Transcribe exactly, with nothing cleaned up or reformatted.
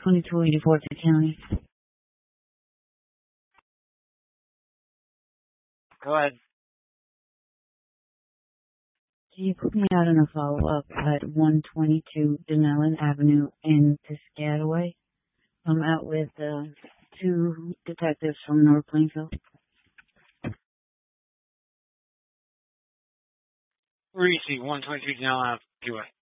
twenty-two eighty-four to County. Go ahead. Can you put me out on a follow-up at one twenty-two Denellen Avenue in Piscataway? I'm out with uh, two detectives from North Plainfield. Reese, one twenty-two Denellen Avenue.